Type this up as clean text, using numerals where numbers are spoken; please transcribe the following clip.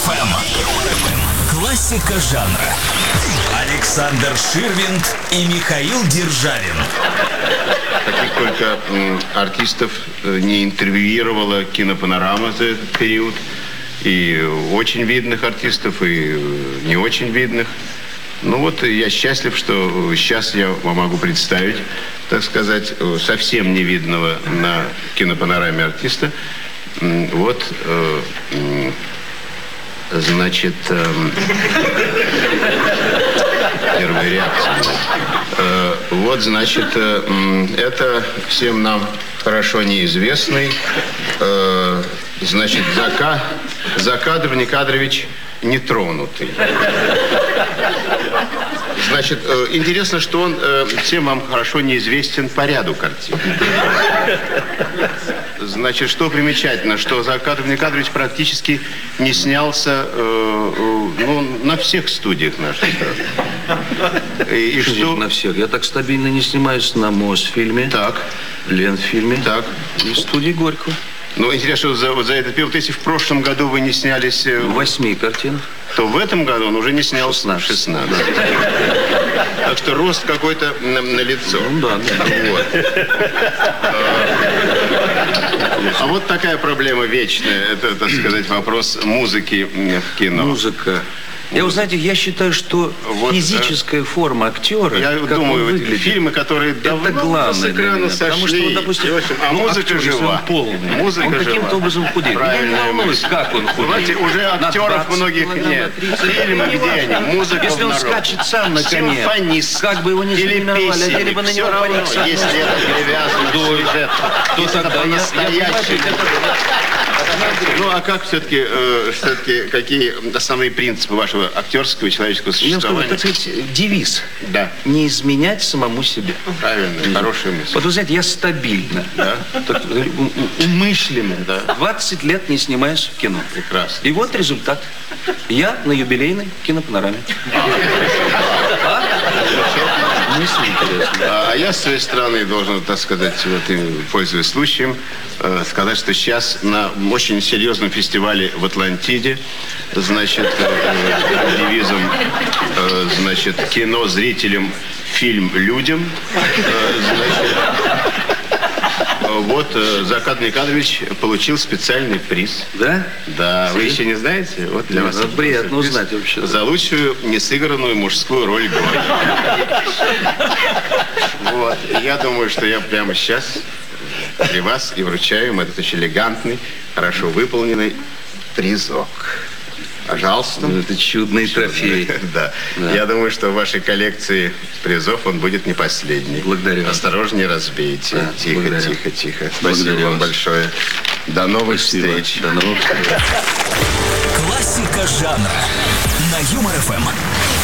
ФМ. Классика жанра. Александр Ширвинд и Михаил Державин. Таких только артистов не интервьюировала кинопанорама за этот период. И очень видных артистов, и не очень видных. Ну вот я счастлив, что сейчас я вам могу представить, так сказать, совсем невидного на кинопанораме артиста. Вот, значит, первая реакция. Вот, значит, это всем нам хорошо неизвестный, значит, Закадр Никадрович Нетронутый. Значит, интересно, что он всем вам хорошо неизвестен по ряду картин. Значит, что примечательно, что Закадр Никадрович практически не снялся на всех студиях нашей страны. И что? На всех. Я так стабильно не снимаюсь на Мосфильме, так, Ленфильме, так, и студии Горького. Ну, интересно, что за этот период, если в прошлом году вы не снялись... В 8 картинах. То в этом году он уже не снялся 16. Так что рост какой-то на лицо. Ну, да. Вот. А вот такая проблема вечная. Это, так сказать, вопрос музыки в кино. Музыка. Я, знаете, я считаю, что вот, физическая форма актера, я как думаю, он выглядит, фильмы, которые давно это главное с экрана сошли. Потому что, допустим, а музыка актер, жива. Полный, музыка он каким-то образом худеет. Я не волнуюсь, как он худеет. Знаете, уже актеров многих нет. Фильмы, где они? Музыка если он скачет сам на коне, как бы его не заминовали, одели бы на него парик. Если это привязано к сюжету, то тогда я настоящий. Ну, а как все-таки какие основные принципы вашего актерского и человеческого существования? Я скажу, так сказать, девиз. Да. Не изменять самому себе. Правильно, хорошая мысль. Вот вы знаете, я стабильно, да? умышленно, да. 20 лет не снимаюсь в кино. Прекрасно. И вот результат. Я на юбилейной кинопанораме. Мысль интересная. А я, с своей стороны, должен, так сказать, пользуясь случаем, сказать, что сейчас на очень серьезном фестивале в Атлантиде, значит, девизом, значит, кино зрителям, фильм людям, значит, вот Закадр Никадрович получил специальный приз. Да? Да. Вы еще не знаете? Вот для вас. Приятно узнать вообще. За лучшую несыгранную мужскую роль года. Вот. И я думаю, что я прямо сейчас при вас и вручаю им этот очень элегантный, хорошо выполненный призок. Пожалуйста. Это чудный трофей. Да. Я думаю, что в вашей коллекции призов он будет не последний. Благодарю. Осторожнее разбейте. Да, тихо, благодарю. тихо, тихо. Спасибо вам большое. До новых встреч. До новых встреч. Классика жанра на Юмор ФМ.